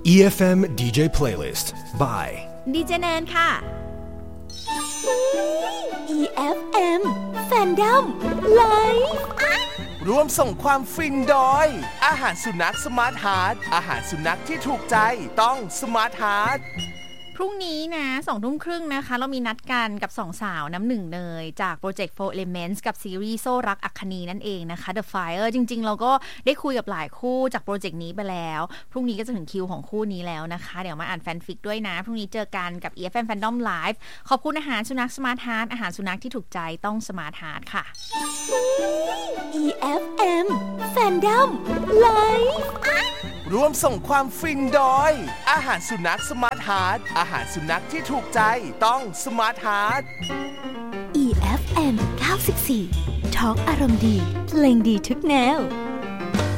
EFM DJ Playlist by ดีเจแนนค่ะ EFM Fandom Live ร่วมส่งความฟินโดยอาหารสุนัขสมาร์ทฮาร์ทอาหารสุนัขที่ถูกใจต้องสมาร์ทฮาร์ทพรุ่งนี้นะ 20:30 น.นะคะเรามีนัดกันกับ2สาวน้ำหนึ่งเนยจากโปรเจกต์ Four Elements กับซีรีส์โซ่รักอัคคณีนั่นเองนะคะ The Fire จริงๆเราก็ได้คุยกับหลายคู่จากโปรเจกต์นี้ไปแล้วพรุ่งนี้ก็จะถึงคิวของคู่นี้แล้วนะคะเดี๋ยวมาอ่านแฟนฟิกด้วยนะพรุ่งนี้เจอกันกับ EFM Fandom Live ขอบคุณอาหารสุนัข Smart Heart อาหารสุนัขที่ถูกใจต้อง Smart Heart ค่ะ EFM Fandom Live ร่วมส่งความฟินโดยอาหารสุนัขสมาร์ทฮาร์ทอาหารสุนัขที่ถูกใจต้องสมาร์ทฮาร์ท EFM 94 Talk อารมณ์ดีเพลงดีทุกแนว